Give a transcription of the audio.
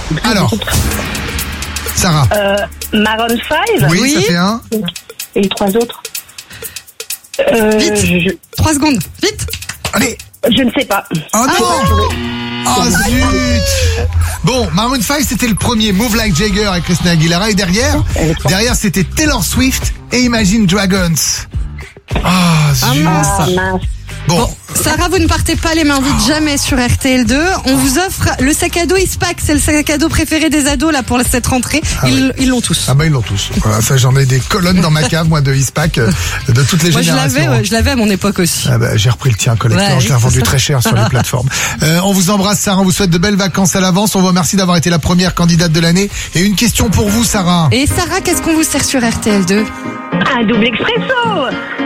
Alors, Sarah. Maroon 5. Oui, ça fait un. Et les 3 autres. Vite. 3 secondes. Vite. Allez. Je ne sais pas. Oh non. Oh zut. Bon, Maroon 5 c'était le premier, Move Like Jagger avec Christina Aguilera, et derrière c'était Taylor Swift et Imagine Dragons. Ah zut. Mince. Bon, Sarah, vous ne partez pas les mains vides jamais sur RTL2. On vous offre le sac à dos Ispac. C'est le sac à dos préféré des ados là pour cette rentrée. Ils l'ont tous. Ah bah ils l'ont tous. Voilà, ça j'en ai des colonnes dans ma cave moi de Ispac de toutes les Moi, générations. je l'avais à mon époque aussi. Ah bah, j'ai repris le tien collector, Ouais, je l'ai revendu c'est ça. très cher sur les plateformes. On vous embrasse Sarah, on vous souhaite de belles vacances à l'avance. On vous remercie d'avoir été la première candidate de l'année. Et une question pour vous Sarah. Et Sarah, qu'est-ce qu'on vous sert sur RTL2? Un double expresso.